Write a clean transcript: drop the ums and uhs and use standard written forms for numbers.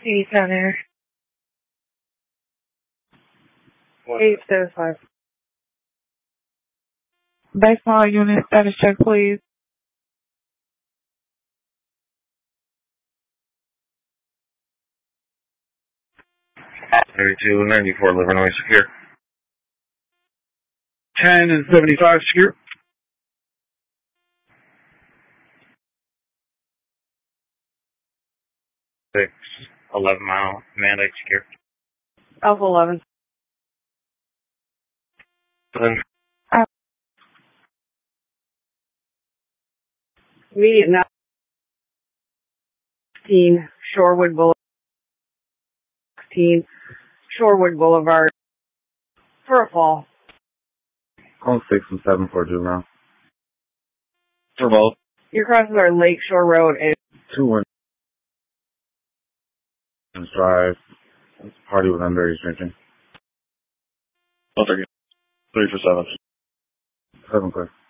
CD Center. 805. Baseball unit status check, please. 3294 Livernois secure. 10 and 75 secure. 11 mile Mandate secure. Alpha 11. Immediate now. 16 Shorewood Boulevard. 16 Shorewood Boulevard. For a fall. Call 6 and 7 for juvenile. For both. Your crosses are Lakeshore Road and 2-1. Drive. Party with underage drinking. I'll take it. 3 for 7. 7 clear.